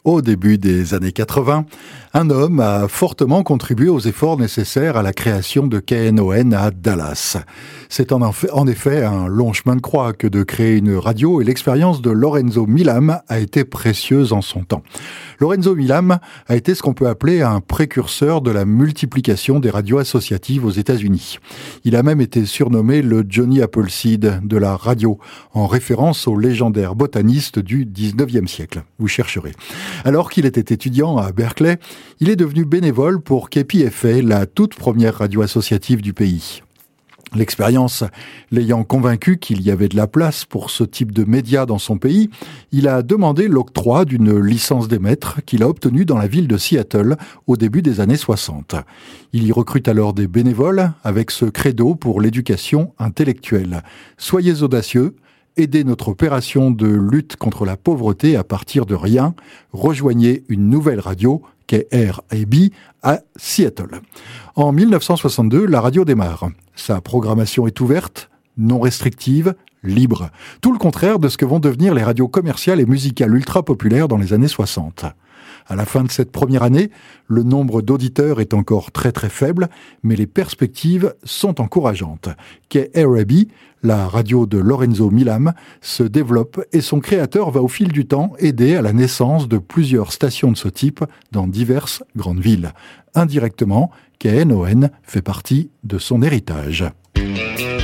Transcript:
Au début des années 80, un homme a fortement contribué aux efforts nécessaires à la création de KNON à Dallas. C'est en effet un long chemin de croix que de créer une radio et l'expérience de Lorenzo Milam a été précieuse en son temps. Lorenzo Milam a été ce qu'on peut appeler un précurseur de la multiplication des radios associatives aux États-Unis. Il a même été surnommé le Johnny Appleseed de la radio, en référence au légendaire botaniste du 19e siècle. Vous chercherez. Alors qu'il était étudiant à Berkeley, il est devenu bénévole pour KPFA, la toute première radio associative du pays. L'expérience l'ayant convaincu qu'il y avait de la place pour ce type de médias dans son pays, il a demandé l'octroi d'une licence d'émettre qu'il a obtenue dans la ville de Seattle au début des années 60. Il y recrute alors des bénévoles avec ce credo pour l'éducation intellectuelle. Soyez audacieux, aidez notre opération de lutte contre la pauvreté à partir de rien, rejoignez une nouvelle radio, KRAB, à Seattle. En 1962, la radio démarre. Sa programmation est ouverte, non restrictive, libre. Tout le contraire de ce que vont devenir les radios commerciales et musicales ultra populaires dans les années 60. À la fin de cette première année, le nombre d'auditeurs est encore très très faible, mais les perspectives sont encourageantes. KRAB, la radio de Lorenzo Milam, se développe et son créateur va au fil du temps aider à la naissance de plusieurs stations de ce type dans diverses grandes villes. Indirectement, KNON fait partie de son héritage.